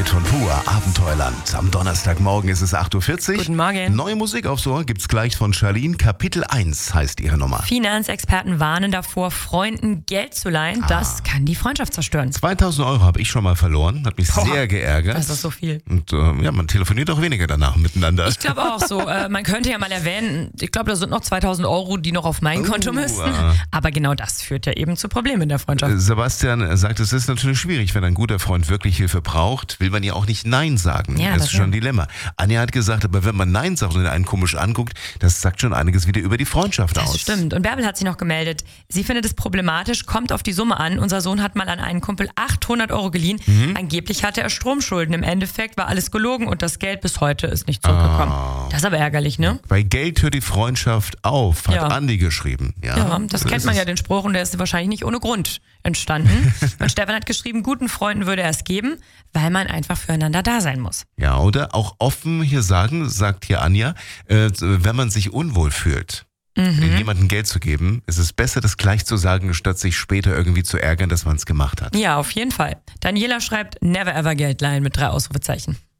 Von Pur Abenteuerland. Am Donnerstagmorgen ist es 8.40 Uhr. Guten Morgen. Neue Musik aufs Ohr gibt's gleich von Charlene. Kapitel 1 heißt ihre Nummer. Finanzexperten warnen davor, Freunden Geld zu leihen. Das kann die Freundschaft zerstören. 2.000 Euro habe ich schon mal verloren. Hat mich sehr geärgert. Das ist so viel. Und man telefoniert auch weniger danach miteinander. Ich glaube auch so. Man könnte ja mal erwähnen, ich glaube, da sind noch 2.000 Euro, die noch auf mein Konto müssten. Aber genau das führt ja eben zu Problemen in der Freundschaft. Sebastian sagt, es ist natürlich schwierig, wenn ein guter Freund wirklich Hilfe braucht, will man ja auch nicht Nein sagen. Ja, das ist schon ein Dilemma. Anja hat gesagt, aber wenn man Nein sagt und einen komisch anguckt, das sagt schon einiges wieder über die Freundschaft aus. Das stimmt. Und Bärbel hat sich noch gemeldet. Sie findet es problematisch, kommt auf die Summe an. Unser Sohn hat mal an einen Kumpel 800 Euro geliehen. Angeblich hatte er Stromschulden. Im Endeffekt war alles gelogen und das Geld bis heute ist nicht zurückgekommen. Das ist aber ärgerlich, ne? Bei Geld hört die Freundschaft auf, hat Andi geschrieben. Ja, das kennt man ja, den Spruch, und der ist wahrscheinlich nicht ohne Grund entstanden. Und Stefan hat geschrieben, guten Freunden würde er es geben, weil man einfach füreinander da sein muss. Ja, oder auch offen hier sagen, sagt hier Anja, wenn man sich unwohl fühlt, jemandem Geld zu geben, ist es besser, das gleich zu sagen, statt sich später irgendwie zu ärgern, dass man es gemacht hat. Ja, auf jeden Fall. Daniela schreibt, never ever Geld leihen mit 3 Ausrufezeichen.